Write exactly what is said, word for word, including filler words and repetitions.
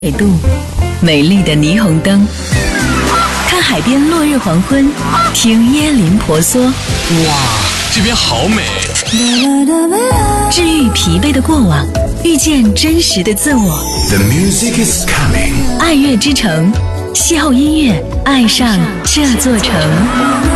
纬度，美丽的霓虹灯，看海边落日黄昏，听椰林婆娑。 哇，这边好美！ 治愈疲惫的过往，遇见真实的自我。 The music is coming。 爱乐之城，邂逅音乐，爱上这座城。